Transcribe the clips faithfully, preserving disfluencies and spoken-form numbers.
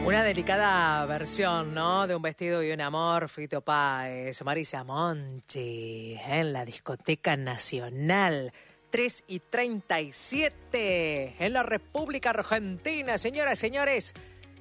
Una delicada versión, ¿no? De Un vestido y un amor, Fito Páez, Marisa Monti, en la Discoteca Nacional. tres y treinta y siete en la República Argentina. Señoras y señores,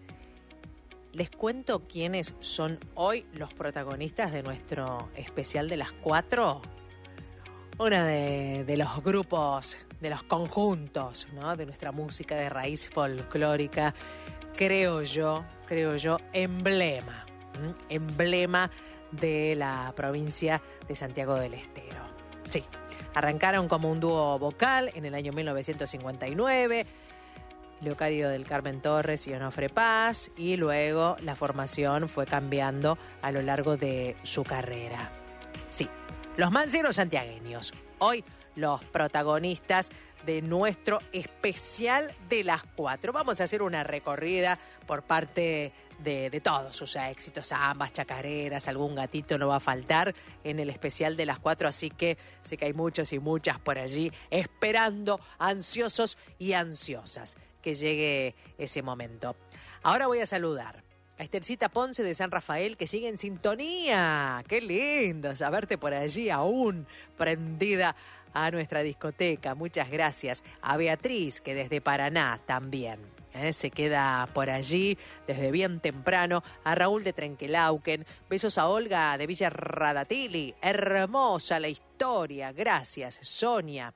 les cuento quiénes son hoy los protagonistas de nuestro especial de las cuatro. Uno de, de los grupos, de los conjuntos, ¿no? De nuestra música de raíz folclórica. Creo yo, creo yo, emblema, ¿m? emblema de la provincia de Santiago del Estero. Sí, arrancaron como un dúo vocal en el año mil novecientos cincuenta y nueve, Leocadio del Carmen Torres y Onofre Paz, y luego la formación fue cambiando a lo largo de su carrera. Sí, los manceros santiagueños, hoy los protagonistas de nuestro especial de las cuatro. Vamos a hacer una recorrida por parte de, de todos sus éxitos, ambas chacareras, algún gatito no va a faltar en el especial de las cuatro, así que sé que hay muchos y muchas por allí esperando, ansiosos y ansiosas, que llegue ese momento. Ahora voy a saludar a Esthercita Ponce de San Rafael, que sigue en sintonía. ¡Qué lindo saberte por allí aún prendida a nuestra discoteca! Muchas gracias. A Beatriz, que desde Paraná también ¿eh? se queda por allí desde bien temprano. A Raúl de Trenquelauquen. Besos a Olga de Villa Radatili. Hermosa la historia. Gracias, Sonia.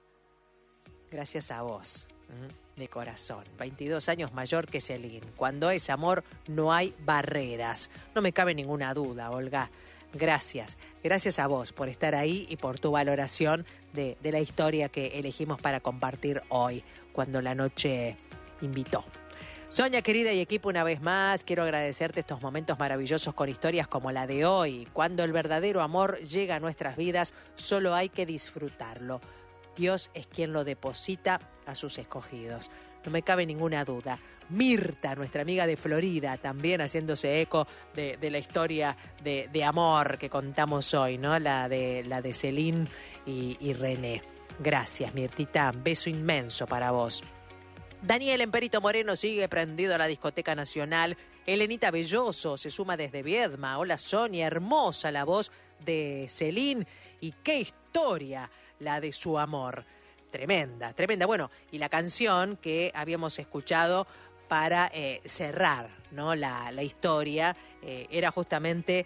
Gracias a vos. ¿eh? De corazón, veintidós años mayor que Celín. Cuando es amor no hay barreras. No me cabe ninguna duda, Olga. Gracias, gracias a vos por estar ahí y por tu valoración de, de la historia que elegimos para compartir hoy, cuando la noche invitó. Sonia, querida y equipo, una vez más, quiero agradecerte estos momentos maravillosos con historias como la de hoy. Cuando el verdadero amor llega a nuestras vidas, solo hay que disfrutarlo. Dios es quien lo deposita a sus escogidos. No me cabe ninguna duda. Mirta, nuestra amiga de Florida, también haciéndose eco de, de la historia de, de amor que contamos hoy, ¿no? La de, la de Celín y, y René. Gracias, Mirtita. Beso inmenso para vos. Daniel Emperito Moreno sigue prendido a la Discoteca Nacional. Elenita Belloso se suma desde Viedma. Hola, Sonia. Hermosa la voz de Celín. Y qué historia la de su amor. Tremenda, tremenda. Bueno, y la canción que habíamos escuchado para eh, cerrar, ¿no? la, la historia eh, era justamente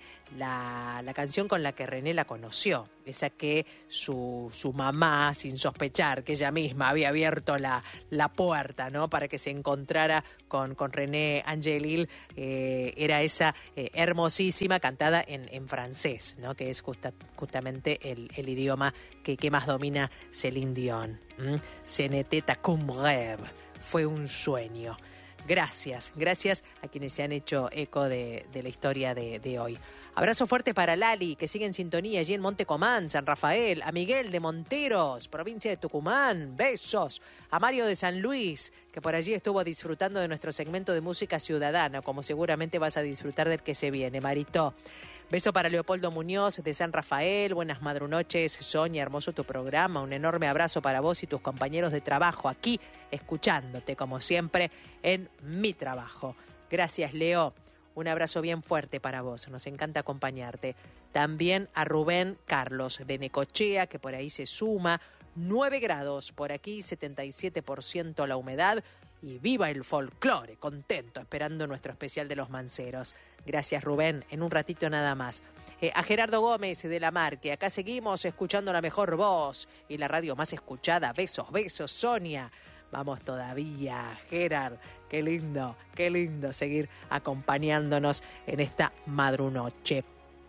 la, la canción con la que René la conoció, esa que su, su mamá, sin sospechar que ella misma había abierto la, la puerta, ¿no? Para que se encontrara con, con René Angelil, eh, era esa eh, hermosísima cantada en, en francés, ¿no? Que es justa, justamente el, el idioma que, que más domina Céline Dion. ¿Mm? Ce n'était qu'un rêve, fue un sueño. Gracias, gracias a quienes se han hecho eco de, de la historia de, de hoy. Abrazo fuerte para Lali, que sigue en sintonía allí en Monte Comán, San Rafael. A Miguel de Monteros, provincia de Tucumán. Besos. A Mario de San Luis, que por allí estuvo disfrutando de nuestro segmento de música ciudadana, como seguramente vas a disfrutar del que se viene, Marito. Beso para Leopoldo Muñoz de San Rafael. Buenas madrunoches, Sonia, hermoso tu programa. Un enorme abrazo para vos y tus compañeros de trabajo aquí, escuchándote como siempre en mi trabajo. Gracias, Leo. Un abrazo bien fuerte para vos. Nos encanta acompañarte. También a Rubén Carlos de Necochea, que por ahí se suma. nueve grados por aquí, setenta y siete por ciento la humedad. Y viva el folclore, contento, esperando nuestro especial de los manceros. Gracias, Rubén. En un ratito nada más. Eh, a Gerardo Gómez de La Mar, que acá seguimos escuchando la mejor voz y la radio más escuchada. Besos, besos, Sonia. Vamos todavía, Gerard. Qué lindo, qué lindo seguir acompañándonos en esta madrunoche.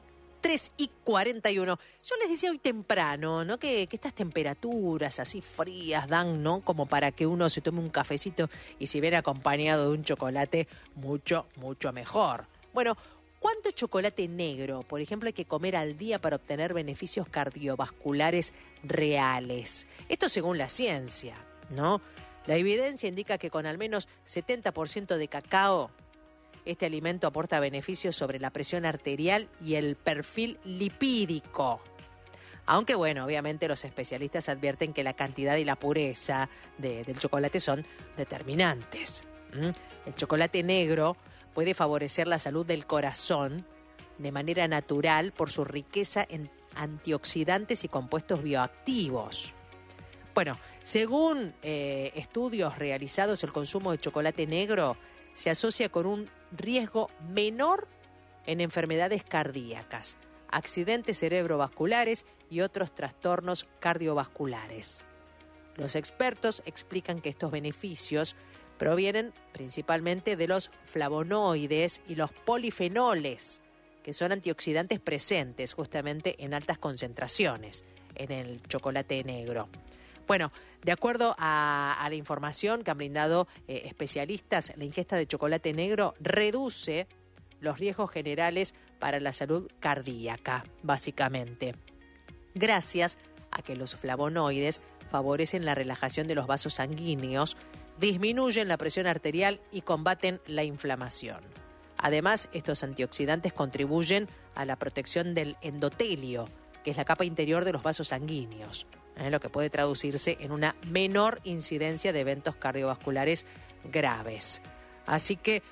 tres y cuarenta y uno. Yo les decía hoy temprano, ¿no? Que, que estas temperaturas así frías dan, ¿no? Como para que uno se tome un cafecito y si viene acompañado de un chocolate, mucho, mucho mejor. Bueno, ¿cuánto chocolate negro, por ejemplo, hay que comer al día para obtener beneficios cardiovasculares reales? Esto según la ciencia, ¿no? La evidencia indica que con al menos setenta por ciento de cacao, este alimento aporta beneficios sobre la presión arterial y el perfil lipídico. Aunque bueno, obviamente los especialistas advierten que la cantidad y la pureza de, del chocolate son determinantes. ¿Mm? El chocolate negro puede favorecer la salud del corazón de manera natural por su riqueza en antioxidantes y compuestos bioactivos. Bueno, según eh, estudios realizados, el consumo de chocolate negro se asocia con un riesgo menor en enfermedades cardíacas, accidentes cerebrovasculares y otros trastornos cardiovasculares. Los expertos explican que estos beneficios provienen principalmente de los flavonoides y los polifenoles, que son antioxidantes presentes justamente en altas concentraciones en el chocolate negro. Bueno, de acuerdo a, a la información que han brindado eh, especialistas, la ingesta de chocolate negro reduce los riesgos generales para la salud cardíaca, básicamente, gracias a que los flavonoides favorecen la relajación de los vasos sanguíneos, disminuyen la presión arterial y combaten la inflamación. Además, estos antioxidantes contribuyen a la protección del endotelio, que es la capa interior de los vasos sanguíneos, ¿eh? lo que puede traducirse en una menor incidencia de eventos cardiovasculares graves. Así que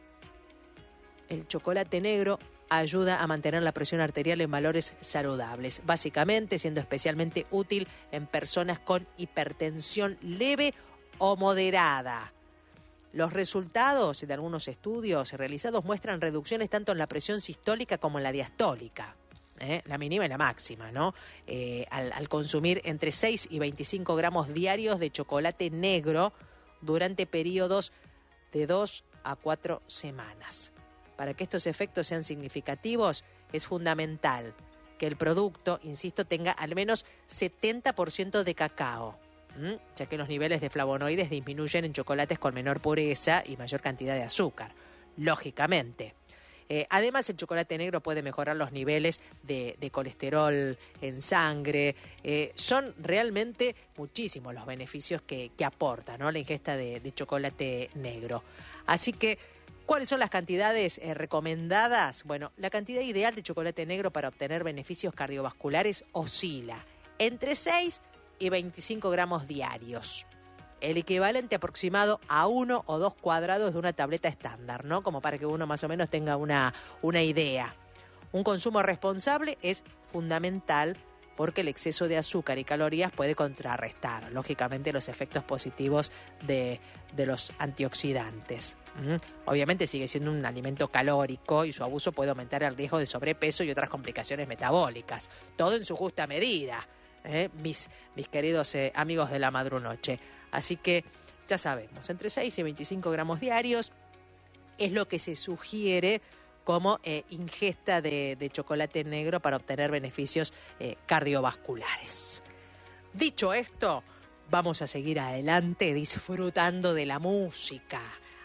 el chocolate negro ayuda a mantener la presión arterial en valores saludables, básicamente siendo especialmente útil en personas con hipertensión leve o moderada. Los resultados de algunos estudios realizados muestran reducciones tanto en la presión sistólica como en la diastólica, ¿eh? la mínima y la máxima, ¿no? Eh, al, al consumir entre seis y veinticinco gramos diarios de chocolate negro durante periodos de dos a cuatro semanas. Para que estos efectos sean significativos, es fundamental que el producto, insisto, tenga al menos setenta por ciento de cacao, ¿m? ya que los niveles de flavonoides disminuyen en chocolates con menor pureza y mayor cantidad de azúcar, lógicamente. Eh, además, el chocolate negro puede mejorar los niveles de, de colesterol en sangre. Eh, son realmente muchísimos los beneficios que, que aporta, ¿no?, la ingesta de, de chocolate negro. Así que, ¿cuáles son las cantidades eh, recomendadas? Bueno, la cantidad ideal de chocolate negro para obtener beneficios cardiovasculares oscila entre seis y veinticinco gramos diarios. El equivalente aproximado a uno o dos cuadrados de una tableta estándar, ¿no? Como para que uno más o menos tenga una, una idea. Un consumo responsable es fundamental porque el exceso de azúcar y calorías puede contrarrestar, lógicamente, los efectos positivos de, de los antioxidantes. ¿Mm? Obviamente sigue siendo un alimento calórico y su abuso puede aumentar el riesgo de sobrepeso y otras complicaciones metabólicas. Todo en su justa medida, ¿eh? mis, mis queridos eh, amigos de la madrunoche. Así que ya sabemos, entre seis y veinticinco gramos diarios es lo que se sugiere como eh, ingesta de, de chocolate negro para obtener beneficios eh, cardiovasculares. Dicho esto, vamos a seguir adelante disfrutando de la música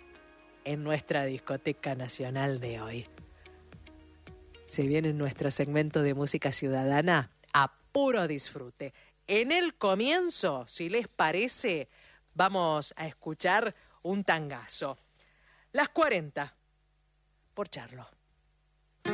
en nuestra discoteca nacional de hoy. Se viene nuestro segmento de música ciudadana a puro disfrute. En el comienzo, si les parece, vamos a escuchar un tangazo. Las cuarenta, por Charlo.